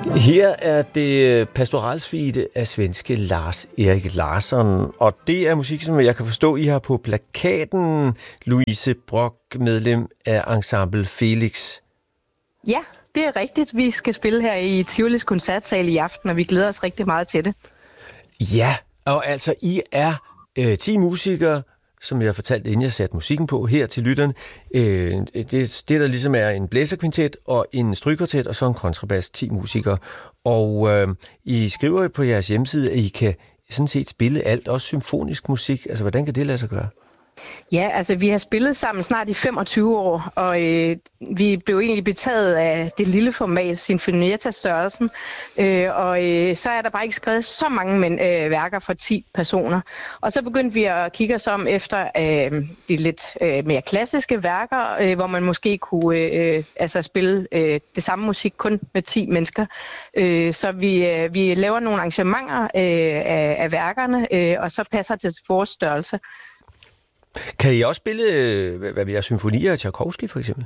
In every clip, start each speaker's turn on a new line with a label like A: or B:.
A: Her er det pastoralsuite af svenske Lars Erik Larsson, og det er musik, som jeg kan forstå, I har på plakaten. Louise Brock, medlem af Ensemble Felix.
B: Ja, det er rigtigt. Vi skal spille her i Tivolis koncertsal i aften, og vi glæder os rigtig meget til det.
A: Ja, og altså I er 10 musikere, som jeg har fortalt, inden jeg satte musikken på her til lytterne. Det der ligesom er en blæserkvintet og en strygekvartet og så en kontrabas, 10 musikere. Og I skriver på jeres hjemmeside, at I kan sådan set spille alt, også symfonisk musik. Altså, hvordan kan det lade sig gøre?
B: Ja, altså vi har spillet sammen snart i 25 år, og vi blev egentlig betaget af det lille format, Sinfonietta-størrelsen, og så er der bare ikke skrevet så mange værker for 10 personer. Og så begyndte vi at kigge os om efter de lidt mere klassiske værker, hvor man måske kunne spille det samme musik kun med 10 mennesker. Så vi laver nogle arrangementer af værkerne, og så passer det til vores størrelse.
A: Kan I også spille, hvad vi er, symfonier af Tchaikovsky for eksempel?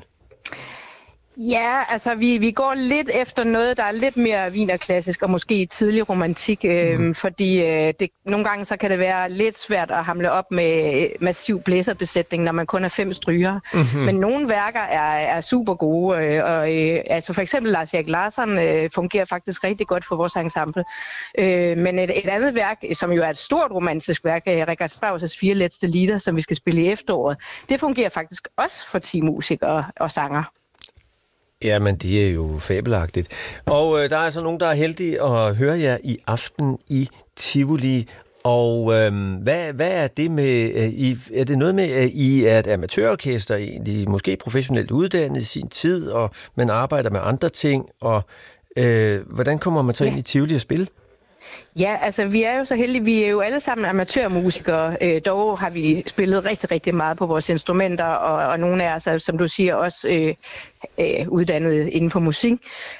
B: Ja, altså vi går lidt efter noget, der er lidt mere wienerklassisk og måske tidlig romantik, fordi nogle gange så kan det være lidt svært at hamle op med massiv blæserbesætning, når man kun er 5 strygere. Men nogle værker er super gode, og altså for eksempel Lars Erik Larsson fungerer faktisk rigtig godt for vores ensemble. Men et andet værk, som jo er et stort romantisk værk, Richard Strauss' 4 letzte Lieder, som vi skal spille i efteråret, det fungerer faktisk også for 10 musikere og sanger.
A: Jamen, det er jo fabelagtigt. Og der er altså nogen, der er heldige at høre jer i aften i Tivoli. Og hvad er det med, er det noget med, at I er et amatørorkester egentlig, måske professionelt uddannet i sin tid, og man arbejder med andre ting, og hvordan kommer man så ind i Tivoli at spille?
B: Ja, altså vi er jo så heldige, vi er jo alle sammen amatørmusikere, dog har vi spillet rigtig, rigtig meget på vores instrumenter, og nogle af os, som du siger, også uddannet inden for musik.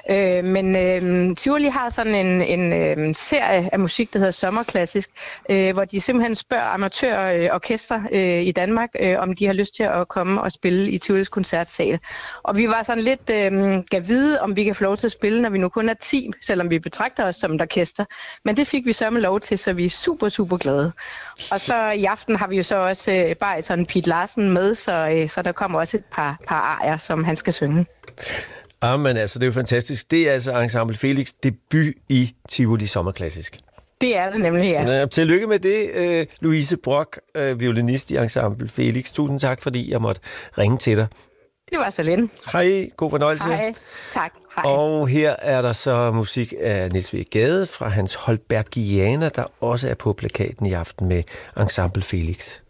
B: Men Tivoli har sådan en serie af musik, der hedder Sommerklassisk, hvor de simpelthen spørger amatørorkester i Danmark, om de har lyst til at komme og spille i Tivolis koncertsal. Og vi var sådan lidt gav vide, om vi kan få lov til at spille, når vi nu kun er 10, selvom vi betragter os som et orkester. Men det fik vi så med lov til, så vi er super, super glade. Og så i aften har vi jo så også bariton Piet Larsen med, så der kommer også et par arier, som han skal synge.
A: Men altså, det er jo fantastisk. Det er altså Ensemble Felix debut i Tivoli Sommerklassisk.
B: Det er det nemlig, ja.
A: Tillykke med det, Louise Brock, violinist i Ensemble Felix. Tusind tak, fordi jeg måtte ringe til dig.
B: Det var så lidt.
A: Hej, god fornøjelse.
B: Hej, tak. Hej.
A: Og her er der så musik af Niels W. Gade fra hans Holbergianer, der også er på plakaten i aften med Ensemble Felix.